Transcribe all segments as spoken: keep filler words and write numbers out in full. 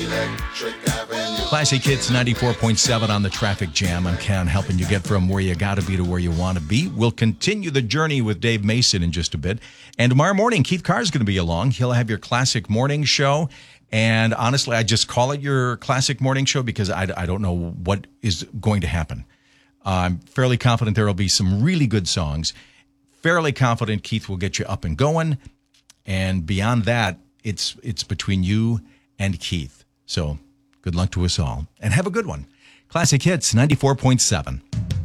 Electric Avenue. Classic Hits ninety-four point seven on the traffic jam. I'm Ken, helping you get from where you got to be to where you want to be. We'll continue the journey with Dave Mason in just a bit. And tomorrow morning, Keith Carr's going to be along. He'll have your classic morning show. And honestly, I just call it your classic morning show because I, I don't know what is going to happen. I'm fairly confident there will be some really good songs. Fairly confident Keith will get you up and going. And beyond that, it's it's between you and Keith. So good luck to us all. And have a good one. Classic Hits ninety-four point seven.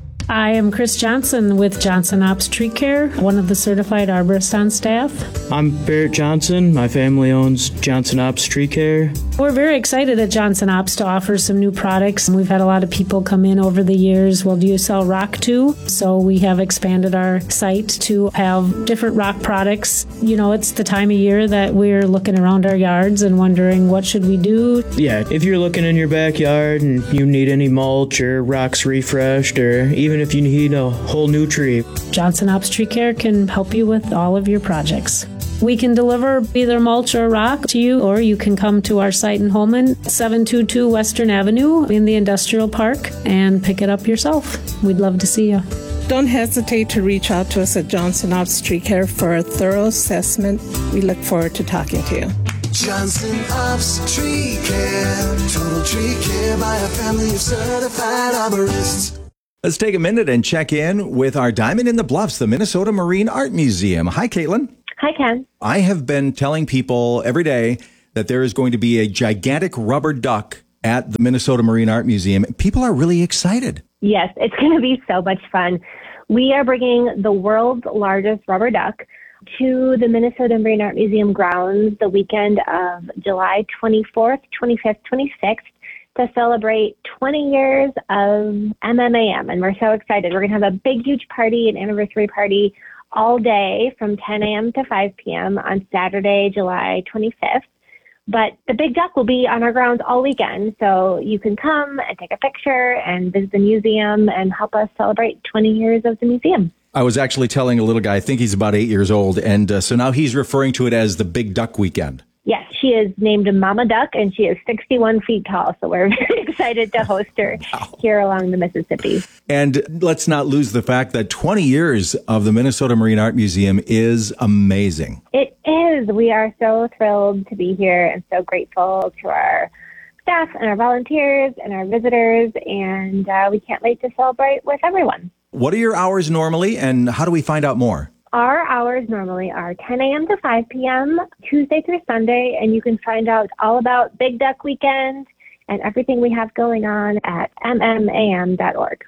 I am Chris Johnson with Johnson Ops Tree Care, one of the certified arborists on staff. I'm Barrett Johnson. My family owns Johnson Ops Tree Care. We're very excited at Johnson Ops to offer some new products. We've had a lot of people come in over the years. Well, do you sell rock too? So we have expanded our site to have different rock products. You know, it's the time of year that we're looking around our yards and wondering what should we do. Yeah, if you're looking in your backyard and you need any mulch or rocks refreshed, or even if you need a whole new tree, Johnson Ops Tree Care can help you with all of your projects. We can deliver either mulch or rock to you, or you can come to our site in Holmen, seven two two Western Avenue in the Industrial Park, and pick it up yourself. We'd love to see you. Don't hesitate to reach out to us at Johnson Ops Tree Care for a thorough assessment. We look forward to talking to you. Johnson Ops Tree Care. Total tree care by a family of certified arborists. Let's take a minute and check in with our Diamond in the Bluffs, the Minnesota Marine Art Museum. Hi, Caitlin. Hi, Ken. I have been telling people every day that there is going to be a gigantic rubber duck at the Minnesota Marine Art Museum. People are really excited. Yes, it's going to be so much fun. We are bringing the world's largest rubber duck to the Minnesota Marine Art Museum grounds the weekend of July twenty-fourth, twenty-fifth, twenty-sixth to celebrate twenty years of M M A M. And we're so excited. We're going to have a big, huge party, an anniversary party all day from ten a.m. to five p.m. on Saturday, July twenty-fifth. But the big duck will be on our grounds all weekend, so you can come and take a picture and visit the museum and help us celebrate twenty years of the museum. I was actually telling a little guy, I think he's about eight years old, and uh, so now he's referring to it as the Big Duck Weekend. Yes, she is named Mama Duck, and she is sixty-one feet tall, so we're very excited to host her wow. here along the Mississippi. And let's not lose the fact that twenty years of the Minnesota Marine Art Museum is amazing. It is. We are so thrilled to be here and so grateful to our staff and our volunteers and our visitors, and uh, we can't wait to celebrate with everyone. What are your hours normally, and how do we find out more? Our hours normally are ten a.m. to five p.m., Tuesday through Sunday, and you can find out all about Big Duck Weekend and everything we have going on at m m a m dot org.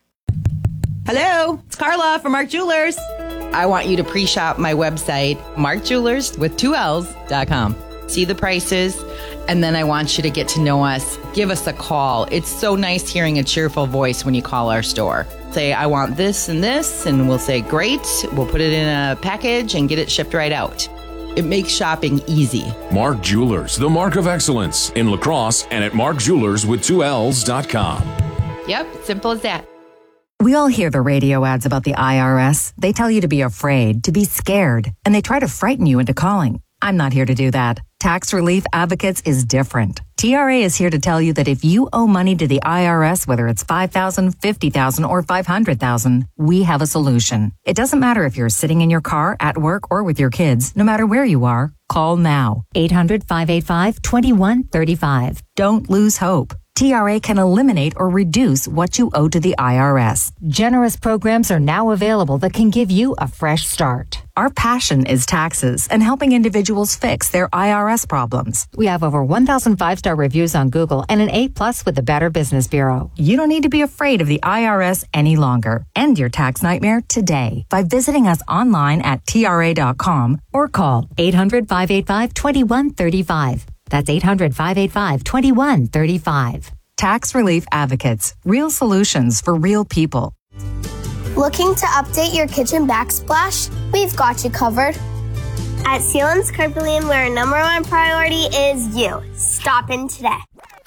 Hello, it's Carla from Mark Jewelers. I want you to pre-shop my website, mark jewelers with two L's dot com. See the prices, and then I want you to get to know us. Give us a call. It's so nice hearing a cheerful voice when you call our store. Say, I want this and this, and we'll say, great. We'll put it in a package and get it shipped right out. It makes shopping easy. Mark Jewelers, the mark of excellence in La Crosse and at mark jewelers with two L's dot com. Yep, simple as that. We all hear the radio ads about the I R S. They tell you to be afraid, to be scared, and they try to frighten you into calling. I'm not here to do that. Tax Relief Advocates is different. T R A is here to tell you that if you owe money to the I R S, whether it's five thousand dollars, fifty thousand dollars, or five hundred thousand dollars, we have a solution. It doesn't matter if you're sitting in your car, at work, or with your kids. No matter where you are, call now. eight hundred, five eight five, two one three five. Don't lose hope. T R A can eliminate or reduce what you owe to the I R S. Generous programs are now available that can give you a fresh start. Our passion is taxes and helping individuals fix their I R S problems. We have over one thousand five-star reviews on Google and an A plus with the Better Business Bureau. You don't need to be afraid of the I R S any longer. End your tax nightmare today by visiting us online at T R A dot com or call eight hundred, five eight five, two one three five. That's eight hundred, five eight five, two one three five. Tax Relief Advocates. Real solutions for real people. Looking to update your kitchen backsplash? We've got you covered. At Sealands Carpelian, where our number one priority is you. Stop in today.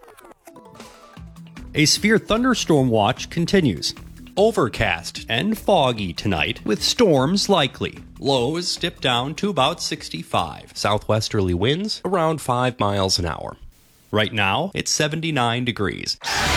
A severe thunderstorm watch continues. Overcast and foggy tonight with storms likely. Lows dip down to about sixty-five. Southwesterly winds around five miles an hour. Right now, it's seventy-nine degrees.